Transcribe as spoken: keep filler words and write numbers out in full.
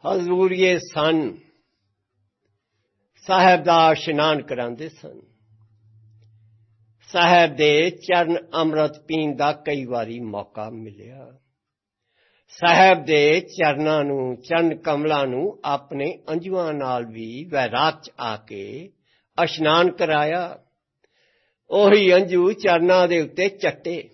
ਹਜ਼ੂਰੀਏ ਸਨ ਸਾਹਿਬ ਦਾ ਇਸ਼ਨਾਨ ਕਰਾਉਂਦੇ ਸਨ। ਸਾਹਿਬ ਦੇ ਚਰਨ ਅੰਮ੍ਰਿਤ ਪੀਣ ਦਾ ਕਈ ਵਾਰੀ ਮੌਕਾ ਮਿਲਿਆ। ਸਾਹਿਬ ਦੇ ਚਰਨਾਂ ਨੂੰ, ਚਰਨ ਕਮਲਾਂ ਨੂੰ ਆਪਣੇ ਅੰਜੂਆਂ ਨਾਲ ਵੀ ਵੈਰਾਗ 'ਚ ਆ ਕੇ ਇਸ਼ਨਾਨ ਕਰਾਇਆ। ਉਹੀ ਅੰਜੂ ਚਰਨਾਂ ਦੇ ਉੱਤੇ ਚੱਟੇ।